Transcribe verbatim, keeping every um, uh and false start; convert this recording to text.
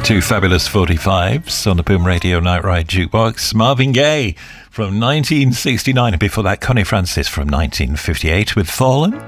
Two fabulous forty-fives on the Boom Radio Night Ride Jukebox. Marvin Gaye from nineteen sixty-nine, and before that Connie Francis from nineteen fifty-eight with Fallen.